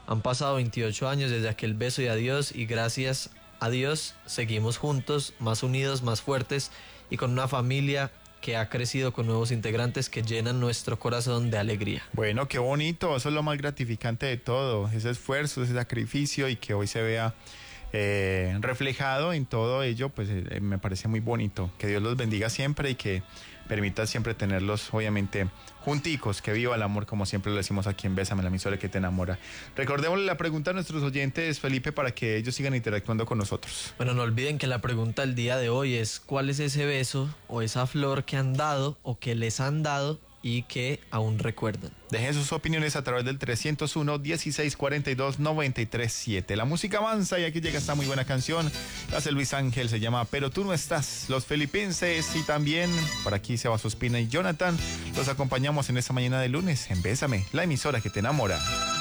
Han pasado 28 años desde aquel beso y adiós, y gracias a Dios seguimos juntos, más unidos, más fuertes y con una familia que ha crecido con nuevos integrantes que llenan nuestro corazón de alegría. Bueno, qué bonito, eso es lo más gratificante de todo, ese esfuerzo, ese sacrificio, y que hoy se vea reflejado en todo ello, pues me parece muy bonito. Que Dios los bendiga siempre y que permita siempre tenerlos, obviamente, junticos. Que viva el amor, como siempre lo decimos aquí en Bésame, la emisora que te enamora. Recordémosle la pregunta a nuestros oyentes, Felipe, para que ellos sigan interactuando con nosotros. Bueno, no olviden que la pregunta del día de hoy es: ¿cuál es ese beso o esa flor que han dado o que les han dado y que aún recuerdan? Dejen sus opiniones a través del 301-1642-937. La música avanza y aquí llega esta muy buena canción. La hace Luis Ángel, se llama Pero tú no estás. Los filipenses, y también por aquí Sebas Ospina y Jonathan. Los acompañamos en esta mañana de lunes en Bésame, la emisora que te enamora.